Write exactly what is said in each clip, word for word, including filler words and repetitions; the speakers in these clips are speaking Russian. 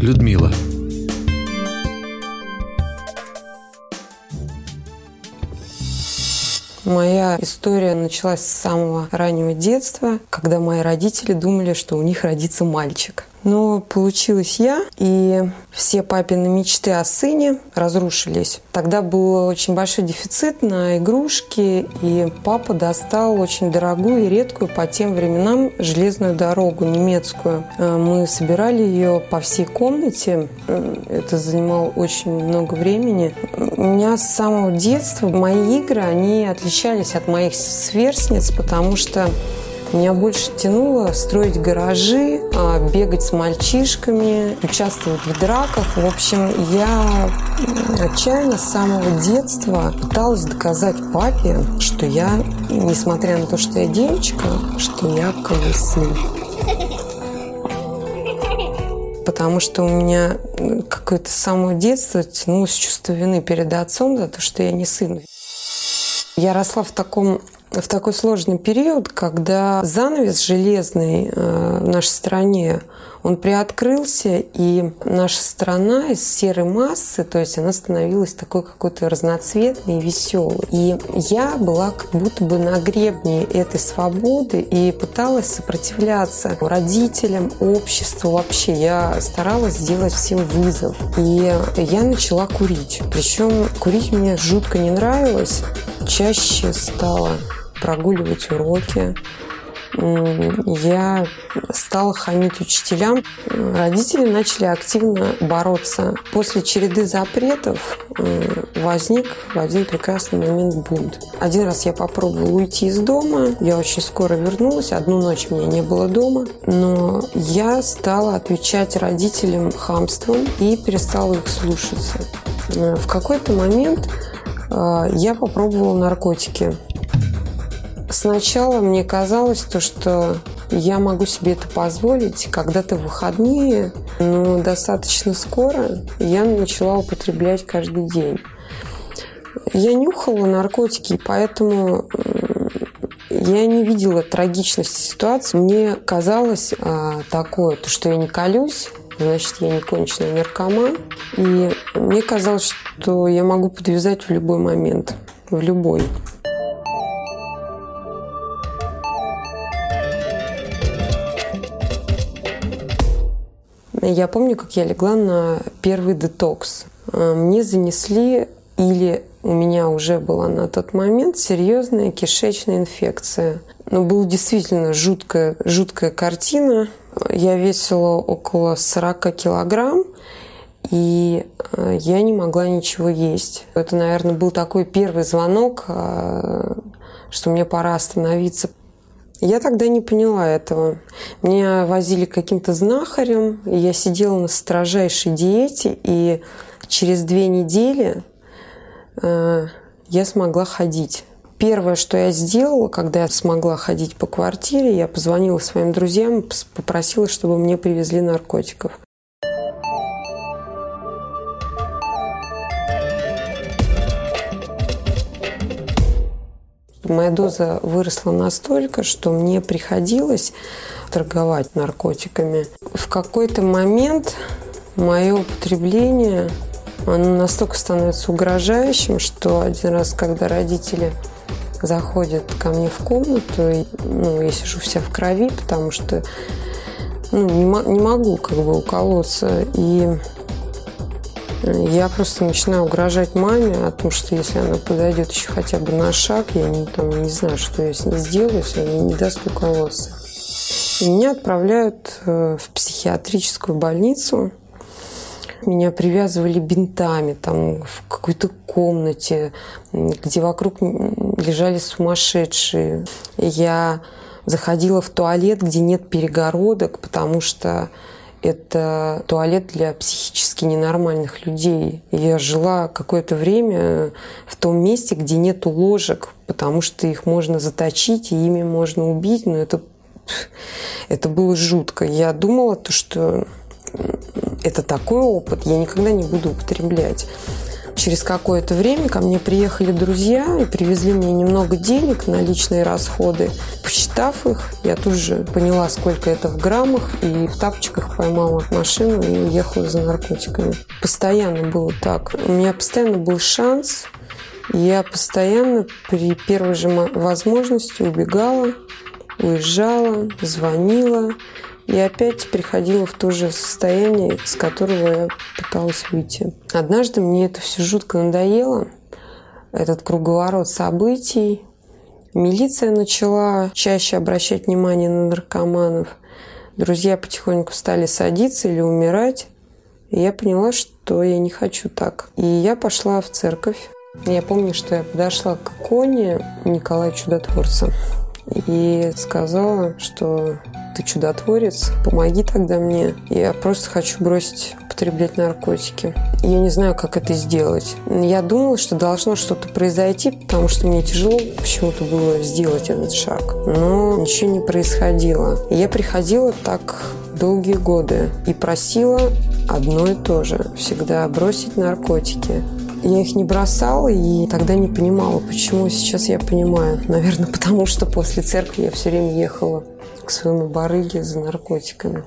Людмила. Моя история началась с самого раннего детства, когда мои родители думали, что у них родится мальчик. Но получилась я, и все папины мечты о сыне разрушились. Тогда был очень большой дефицит на игрушки, и папа достал очень дорогую и редкую по тем временам железную дорогу немецкую. Мы собирали ее по всей комнате. Это занимало очень много времени. У меня с самого детства мои игры, они отличались от моих сверстниц, потому что меня больше тянуло строить гаражи, бегать с мальчишками, участвовать в драках. В общем, я отчаянно с самого детства пыталась доказать папе, что я, несмотря на то, что я девочка, что я как бы сын. Потому что у меня какое-то с самого детства тянулось чувство вины перед отцом за то, что я не сын. Я росла в таком В такой сложный период, когда занавес железный э, в нашей стране, он приоткрылся, и наша страна из серой массы, то есть она становилась такой какой-то разноцветной и веселой. И я была как будто бы на гребне этой свободы и пыталась сопротивляться родителям, обществу вообще. Я старалась сделать всем вызов. И я начала курить. Причем курить мне жутко не нравилось. Чаще стала прогуливать уроки. Я стала хамить учителям. Родители начали активно бороться. После череды запретов возник в один прекрасный момент бунт. Один раз я попробовала уйти из дома. Я очень скоро вернулась. Одну ночь меня не было дома. Но я стала отвечать родителям хамством и перестала их слушаться. В какой-то момент я попробовала наркотики. Сначала мне казалось, то, что я могу себе это позволить когда-то в выходные, но достаточно скоро я начала употреблять каждый день. Я нюхала наркотики, поэтому я не видела трагичности ситуации. Мне казалось а, такое, то, что я не колюсь, значит, я не конченый наркоман. И мне казалось, что я могу подвязать в любой момент, в любой. Я помню, как я легла на первый детокс. Мне занесли, или у меня уже была на тот момент серьезная кишечная инфекция. Но была действительно жуткая, жуткая картина. Я весила около сорок килограмм, и я не могла ничего есть. Это, наверное, был такой первый звонок, что мне пора остановиться. Я тогда не поняла этого. Меня возили к каким-то знахарям, и я сидела на строжайшей диете, и через две недели э, я смогла ходить. Первое, что я сделала, когда я смогла ходить по квартире, я позвонила своим друзьям, попросила, чтобы мне привезли наркотиков. Моя доза выросла настолько, что мне приходилось торговать наркотиками. В какой-то момент мое употребление оно настолько становится угрожающим, что один раз, когда родители заходят ко мне в комнату, и, ну, я сижу вся в крови, потому что ну, не, не могу как бы уколоться. И я просто начинаю угрожать маме о том, что если она подойдет еще хотя бы на шаг, я не, там, не знаю, что я с ней сделаю, если она не даст уколоться. И меня отправляют в психиатрическую больницу. Меня привязывали бинтами там, в какой-то комнате, где вокруг лежали сумасшедшие. Я заходила в туалет, где нет перегородок, потому что это туалет для психически ненормальных людей. Я жила какое-то время в том месте, где нету ложек, потому что их можно заточить, и ими можно убить. Но это, это было жутко. Я думала, что это такой опыт, я никогда не буду употреблять. через какое-то время ко мне приехали друзья и привезли мне немного денег на личные расходы. Посчитав их, я тут же поняла, сколько это в граммах, и в тапочках поймала машину и уехала за наркотиками. Постоянно было так. У меня постоянно был шанс. Я постоянно при первой же возможности убегала, уезжала, звонила и опять приходила в то же состояние, с которого я пыталась выйти. Однажды мне это все жутко надоело, этот круговорот событий. Милиция начала чаще обращать внимание на наркоманов. Друзья потихоньку стали садиться или умирать. И я поняла, что я не хочу так. И я пошла в церковь. Я помню, что я подошла к иконе Николая Чудотворца и сказала, что ты чудотворец, помоги тогда мне. Я просто хочу бросить употреблять наркотики. Я не знаю, как это сделать. Я думала, что должно что-то произойти, потому что мне тяжело почему-то было сделать этот шаг. Но ничего не происходило. Я приходила так долгие годы и просила одно и то же. Всегда бросить наркотики. Я их не бросала и тогда не понимала, почему. Сейчас я понимаю. Наверное, потому что после церкви я все время ехала к своему барыге за наркотиками.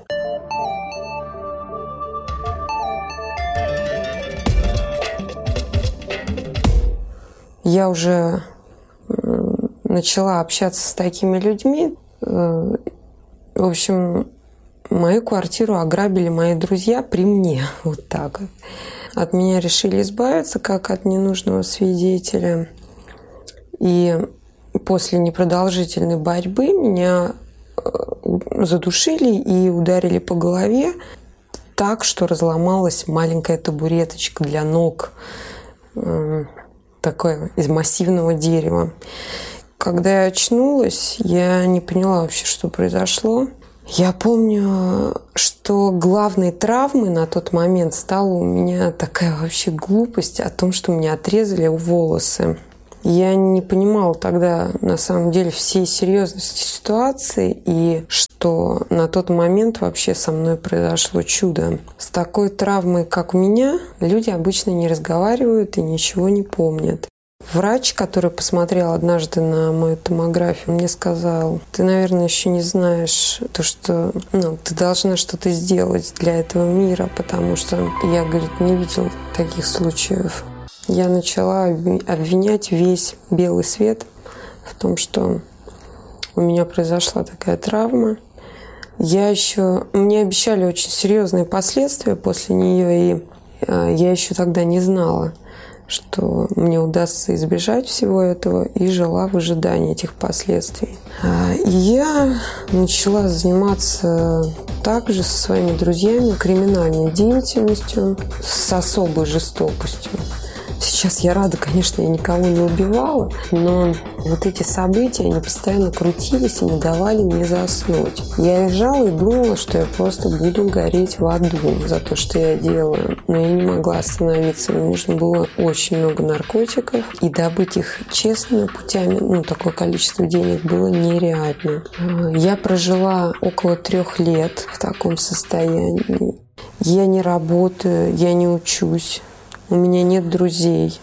Я уже начала общаться с такими людьми. В общем, мою квартиру ограбили мои друзья при мне. Вот так. От меня решили избавиться, как от ненужного свидетеля. И после непродолжительной борьбы меня задушили и ударили по голове так, что разломалась маленькая табуреточка для ног, такое из массивного дерева. Когда я очнулась, я не поняла вообще, что произошло. Я помню, что главной травмой на тот момент стала у меня такая вообще глупость о том, что мне отрезали волосы. Я не понимала тогда, на самом деле, всей серьезности ситуации и что на тот момент вообще со мной произошло чудо. С такой травмой, как у меня, люди обычно не разговаривают и ничего не помнят. Врач, который посмотрел однажды на мою томографию, мне сказал: ты, наверное, еще не знаешь то, что ну, ты должна что-то сделать для этого мира, потому что я, говорит, не видел таких случаев. Я начала обвинять весь белый свет в том, что у меня произошла такая травма. Я еще... Мне обещали очень серьезные последствия после нее, и я еще тогда не знала, что мне удастся избежать всего этого, и жила в ожидании этих последствий. И я начала заниматься также со своими друзьями криминальной деятельностью с особой жестокостью. Сейчас я рада, конечно, я никого не убивала, но вот эти события, они постоянно крутились и не давали мне заснуть. Я лежала и думала, что я просто буду гореть в аду за то, что я делаю. Но я не могла остановиться. Мне нужно было очень много наркотиков, и добыть их честными путями, ну, такое количество денег было нереально. Я прожила около трех лет в таком состоянии. Я не работаю, я не учусь. У меня нет друзей,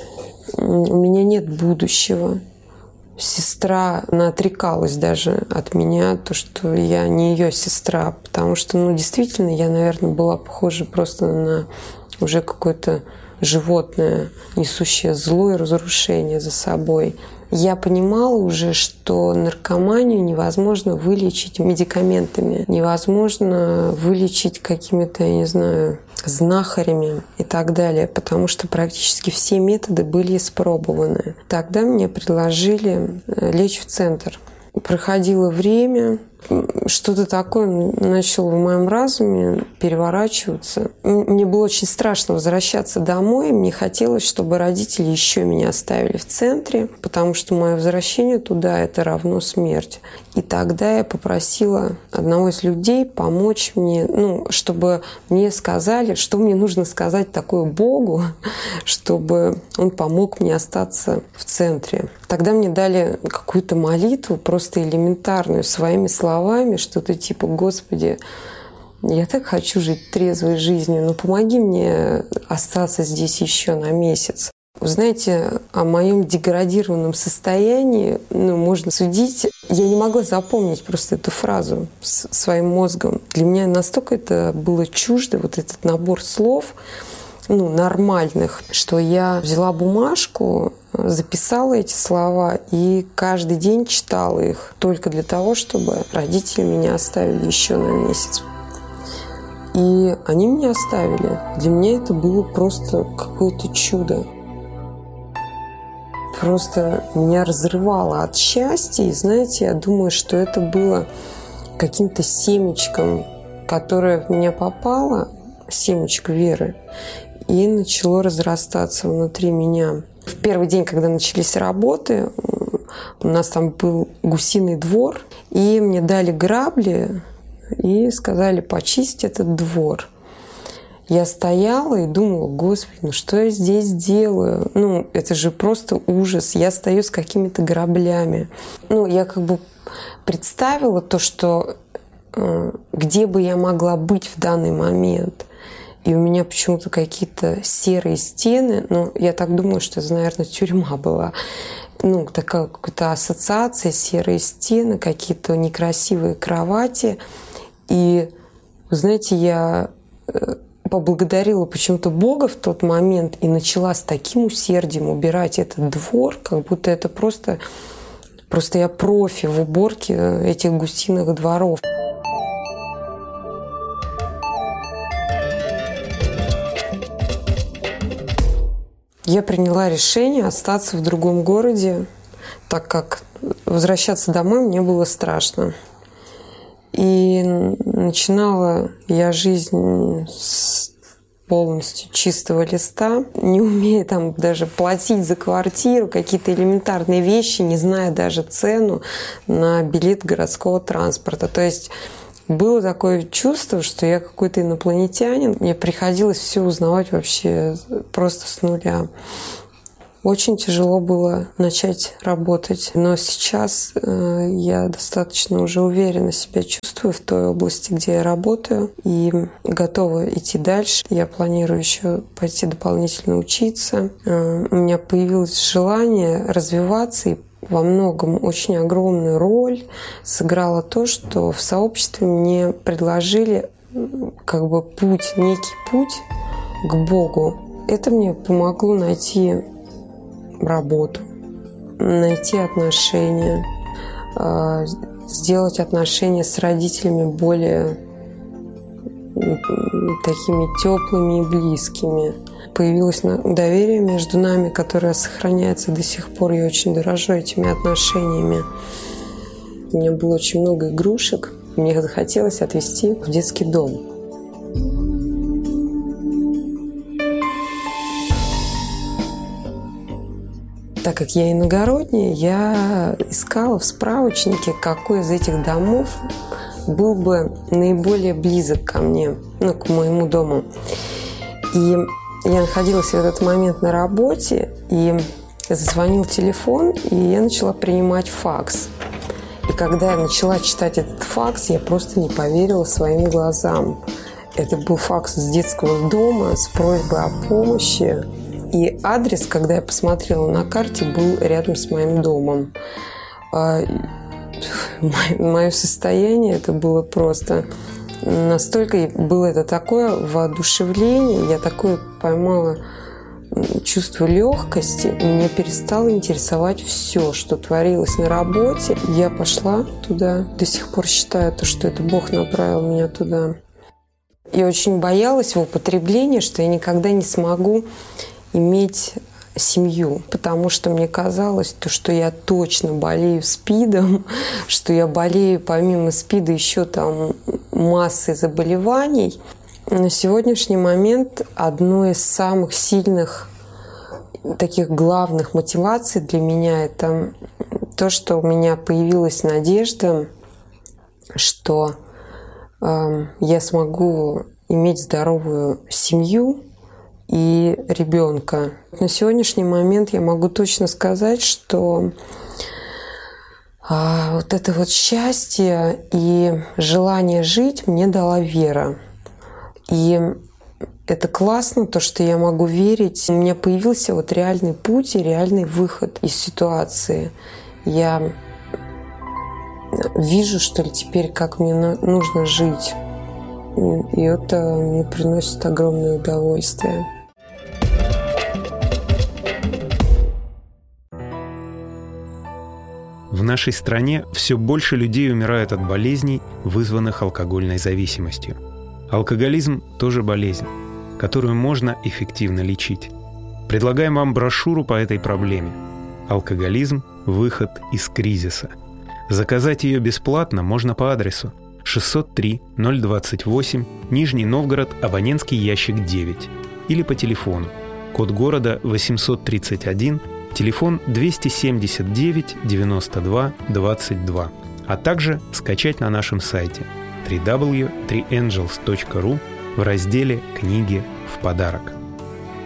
у меня нет будущего. Сестра, она отрекалась даже от меня, то, что я не ее сестра, потому что, ну, действительно, я, наверное, была похожа просто на уже какое-то животное, несущее зло и разрушение за собой. Я понимала уже, что наркоманию невозможно вылечить медикаментами, невозможно вылечить какими-то, я не знаю, знахарями и так далее, потому что практически все методы были испробованы. Тогда мне предложили лечь в центр. Проходило время, что-то такое начало в моем разуме переворачиваться. Мне было очень страшно возвращаться домой. Мне хотелось, чтобы родители еще меня оставили в центре, потому что мое возвращение туда – это равно смерть. И тогда я попросила одного из людей помочь мне, ну, чтобы мне сказали, что мне нужно сказать такое Богу, чтобы он помог мне остаться в центре. Тогда мне дали какую-то молитву, просто элементарную, своими словами, что-то типа: «Господи, я так хочу жить трезвой жизнью, но помоги мне остаться здесь еще на месяц. Вы знаете, о моем деградированном состоянии ну, можно судить. Я не могла запомнить просто эту фразу своим мозгом. Для меня настолько это было чуждо, вот этот набор слов, ну, нормальных, что я взяла бумажку, записала эти слова и каждый день читала их только для того, чтобы родители меня оставили еще на месяц. И они меня оставили. Для меня это было просто какое-то чудо. Просто меня разрывало от счастья. И, знаете, я думаю, что это было каким-то семечком, которое в меня попало, семечко веры, и начало разрастаться внутри меня. В первый день, когда начались работы, у нас там был гусиный двор, и мне дали грабли и сказали почистить этот двор. Я стояла и думала: Господи, ну что я здесь делаю? Ну, это же просто ужас. Я стою с какими-то граблями. Ну, я как бы представила то, что э, где бы я могла быть в данный момент. И у меня почему-то какие-то серые стены. Ну, я так думаю, что это, наверное, тюрьма была. Ну, такая какая-то ассоциация, серые стены, какие-то некрасивые кровати. И, вы знаете, я поблагодарила почему-то Бога в тот момент и начала с таким усердием убирать этот двор, как будто это просто, просто я профи в уборке этих гусиных дворов. Я приняла решение остаться в другом городе, так как возвращаться домой мне было страшно. И начинала я жизнь с полностью чистого листа, не умея там даже платить за квартиру, какие-то элементарные вещи, не зная даже цену на билет городского транспорта. То есть было такое чувство, что я какой-то инопланетянин. Мне приходилось все узнавать вообще просто с нуля. Очень тяжело было начать работать, но сейчас э, я достаточно уже уверенно себя чувствую в той области, где я работаю, и готова идти дальше. Я планирую еще пойти дополнительно учиться. Э, у меня появилось желание развиваться, и во многом очень огромную роль сыграло то, что в сообществе мне предложили как бы путь, некий путь к Богу. Это мне помогло найти работу, найти отношения, сделать отношения с родителями более такими теплыми и близкими. Появилось доверие между нами, которое сохраняется до сих пор. Я очень дорожу этими отношениями. У меня было очень много игрушек. Мне захотелось отвезти в детский дом. Так как я иногородняя, я искала в справочнике, какой из этих домов был бы наиболее близок ко мне, ну, к моему дому. И я находилась в этот момент на работе, и зазвонил телефон, и я начала принимать факс. И когда я начала читать этот факс, я просто не поверила своим глазам. Это был факс с детского дома с просьбой о помощи. И адрес, когда я посмотрела на карте, был рядом с моим домом. Мое состояние, это было просто... Настолько было это такое воодушевление, я такое поймала чувство легкости, меня перестало интересовать все, что творилось на работе. Я пошла туда, до сих пор считаю, что это Бог направил меня туда. Я очень боялась его употребления, что я никогда не смогу иметь семью, потому что мне казалось, то, что я точно болею СПИДом, что я болею помимо СПИДа еще там массой заболеваний. На сегодняшний момент одной из самых сильных таких главных мотиваций для меня это то, что у меня появилась надежда, что э, я смогу иметь здоровую семью и ребенка. На сегодняшний момент я могу точно сказать, что А вот это вот счастье и желание жить мне дала вера. И это классно, то, что я могу верить. У меня появился вот реальный путь и реальный выход из ситуации. Я вижу, что ли, теперь, как мне нужно жить. И это мне приносит огромное удовольствие. В нашей стране все больше людей умирают от болезней, вызванных алкогольной зависимостью. Алкоголизм – тоже болезнь, которую можно эффективно лечить. Предлагаем вам брошюру по этой проблеме «Алкоголизм. Выход из кризиса». Заказать ее бесплатно можно по адресу шестьсот три ноль двадцать восемь, Нижний Новгород, абонентский ящик девять, или по телефону, код города восемьсот тридцать один, телефон двести семьдесят девять девяносто два двадцать два, а также скачать на нашем сайте дабл ю дабл ю дабл ю точка три энджелс точка ру в разделе «Книги в подарок».